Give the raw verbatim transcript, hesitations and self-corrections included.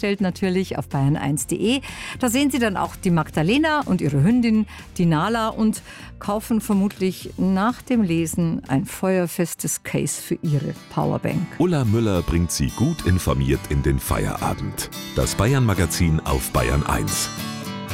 zusammengestellt natürlich auf bayern eins punkt de. Da sehen Sie dann auch die Magdalena und ihre Hündin, die Nala, und kaufen vermutlich nach dem Lesen ein feuerfestes Case für Ihre Powerbank. Ulla Müller bringt Sie gut informiert in den Feierabend. Das Bayern Magazin auf Bayern eins.